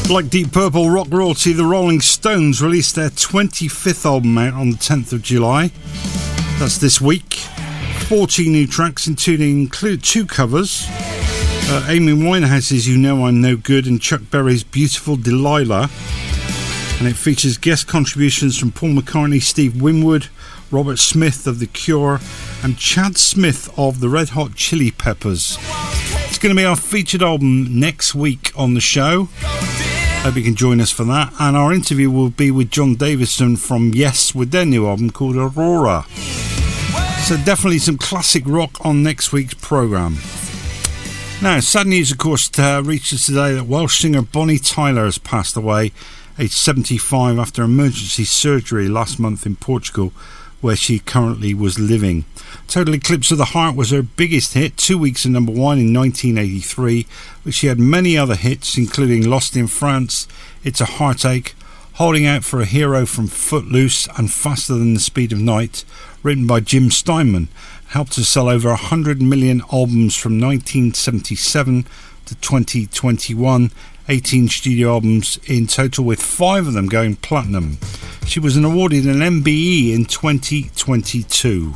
Like Deep Purple rock royalty, the Rolling Stones released their 25th album out on the 10th of July. That's this week. 14 new tracks, include 2 covers. Amy Winehouse's You Know I'm No Good and Chuck Berry's Beautiful Delilah. And it features guest contributions from Paul McCartney, Steve Winwood, Robert Smith of The Cure and Chad Smith of the Red Hot Chili Peppers. It's going to be our featured album next week on the show. Hope you can join us for that. And our interview will be with John Davison from Yes with their new album called Aurora. So definitely some classic rock on next week's programme. Now, sad news, of course, reached us today that Welsh singer Bonnie Tyler has passed away, aged 75, after emergency surgery last month in Portugal, where she currently was living. Total Eclipse of the Heart was her biggest hit, 2 weeks at number 1 in 1983, but she had many other hits, including Lost in France, It's a Heartache, Holding Out for a Hero from Footloose, and Faster Than the Speed of Night, written by Jim Steinman, helped to sell over 100 million albums from 1977 to 2021, 18 studio albums in total, with 5 of them going platinum. She was awarded an MBE in 2022.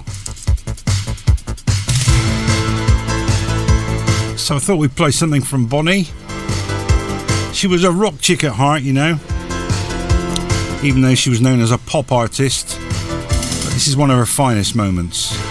So I thought we'd play something from Bonnie. She was a rock chick at heart, you know, even though she was known as a pop artist. But this is one of her finest moments.